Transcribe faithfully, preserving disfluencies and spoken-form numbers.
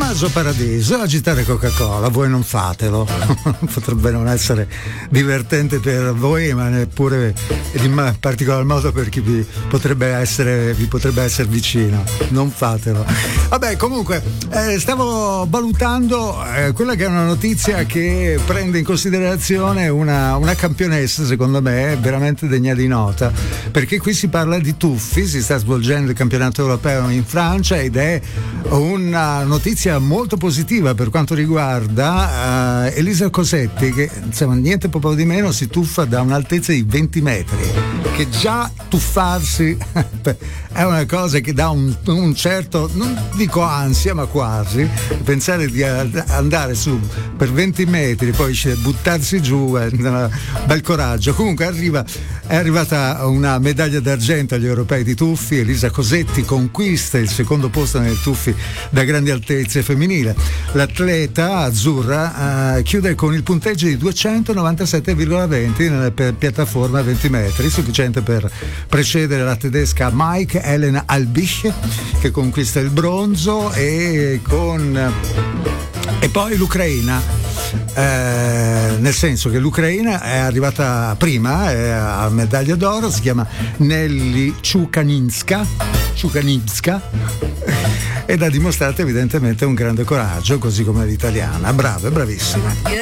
Tommaso Paradiso, agitare Coca-Cola, voi non fatelo. Potrebbe non essere divertente per voi, ma neppure in particolar modo per chi vi potrebbe essere, vi potrebbe essere vicino. Non fatelo. Vabbè, comunque, eh, stavo valutando eh, quella che è una notizia che prende in considerazione una, una campionessa, secondo me, veramente degna di nota, perché qui si parla di tuffi, si sta svolgendo il campionato europeo in Francia ed è una notizia molto positiva per quanto riguarda uh, Elisa Cosetti, che insomma niente poco di meno si tuffa da un'altezza di venti metri, che già tuffarsi è una cosa che dà un, un certo, non dico ansia, ma quasi. Pensare di andare su per venti metri, poi buttarsi giù è un bel coraggio. Comunque arriva, è arrivata una medaglia d'argento agli europei di tuffi. Elisa Cosetti conquista il secondo posto nei tuffi da grandi altezze femminile. L'atleta azzurra eh, chiude con il punteggio di duecentonovantasette virgola venti nella piattaforma venti metri, sufficiente per precedere la tedesca Maike Elena Albich, che conquista il bronzo, e con e poi l'Ucraina, eh, nel senso che l'Ucraina è arrivata prima eh, a medaglia d'oro, si chiama Nelly Ciukaninska Ciukaninska ed ha dimostrato evidentemente un grande coraggio, così come l'italiana. Brava, bravissima.